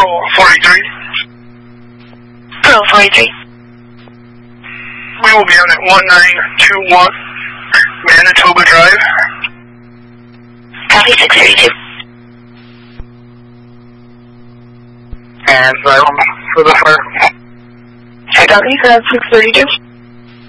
Pearl 43. Pearl 43. We will be on at 1921 Manitoba Drive. Copy 632. And for the fire. I copy 632.